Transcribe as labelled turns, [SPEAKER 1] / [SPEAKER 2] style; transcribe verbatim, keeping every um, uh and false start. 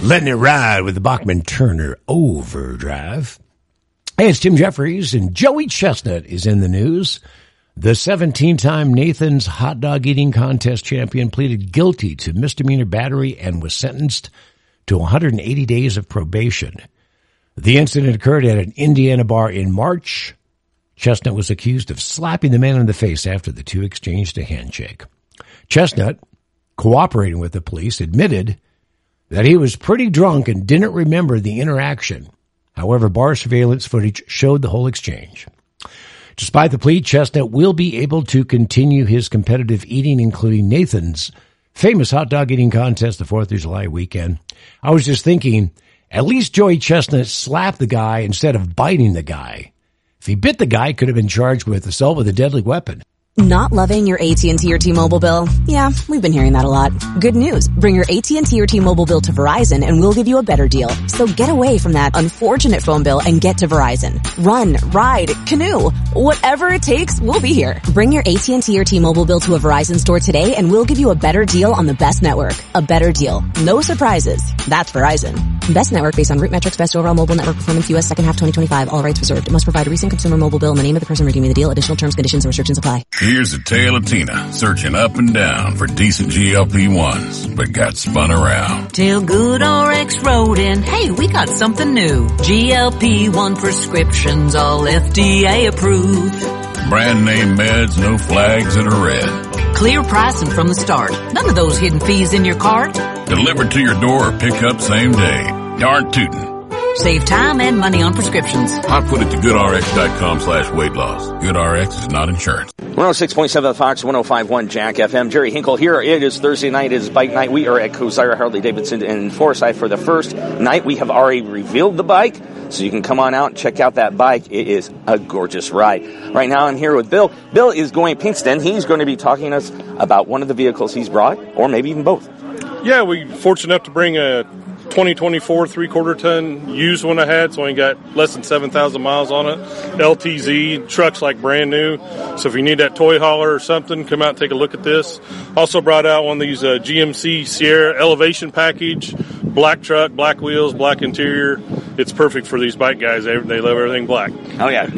[SPEAKER 1] Letting it ride with the Bachman Turner Overdrive. Hey, it's Tim Jeffries, and Joey Chestnut is in the news. The seventeen-time Nathan's hot dog eating contest champion pleaded guilty to misdemeanor battery and was sentenced to one hundred eighty days of probation. The incident occurred at an Indiana bar in March. Chestnut was accused of slapping the man in the face after the two exchanged a handshake. Chestnut, cooperating with the police, admitted that he was pretty drunk and didn't remember the interaction. However, bar surveillance footage showed the whole exchange. Despite the plea, Chestnut will be able to continue his competitive eating, including Nathan's famous hot dog eating contest the fourth of July weekend. I was just thinking, at least Joey Chestnut slapped the guy instead of biting the guy. If he bit the guy, he could have been charged with assault with a deadly weapon.
[SPEAKER 2] Not loving your A T and T or T-Mobile bill? Yeah, we've been hearing that a lot. Good news. Bring your A T and T or T-Mobile bill to Verizon and we'll give you a better deal. So get away from that unfortunate phone bill and get to Verizon. Run, ride, canoe. Whatever it takes, we'll be here. Bring your A T and T or T-Mobile bill to a Verizon store today and we'll give you a better deal on the best network. A better deal. No surprises. That's Verizon. Best network based on root metrics, best overall mobile network performance, U S second half twenty twenty-five. All rights reserved. Must provide a recent consumer mobile bill in the name of the person redeeming the deal. Additional terms, conditions, and restrictions apply.
[SPEAKER 3] Here's a tale of Tina, searching up and down for decent G L P ones, but got spun around.
[SPEAKER 4] Till Good R X wrote in, hey, we got something new. G L P one prescriptions, all F D A approved.
[SPEAKER 3] Brand name meds, no flags that are red.
[SPEAKER 4] Clear pricing from the start. None of those hidden fees in your cart.
[SPEAKER 3] Delivered to your door or pick up same day. Darn tootin'.
[SPEAKER 4] Save time and money on prescriptions.
[SPEAKER 3] I put it to goodrx.com slash weight loss. GoodRx is not insurance.
[SPEAKER 5] one oh six point seven Fox, one oh five point one Jack F M. Jerry Hinkle here. It is Thursday night. It is bike night. We are at Kosira Harley-Davidson in Forsyth for the first night. We have already revealed the bike, so you can come on out and check out that bike. It is a gorgeous ride. Right now I'm here with Bill. Bill is going Pinkston. He's going to be talking to us about one of the vehicles he's brought, or maybe even both.
[SPEAKER 6] Yeah, we were fortunate enough to bring a twenty twenty-four three-quarter ton used one I had, so I got less than seven thousand miles on it. L T Z, truck's like brand new. So if you need that toy hauler or something, come out and take a look at this. Also brought out one of these uh, G M C Sierra Elevation package, black truck, black wheels, black interior. It's perfect for these bike guys. They, they love everything black.
[SPEAKER 5] Oh, yeah.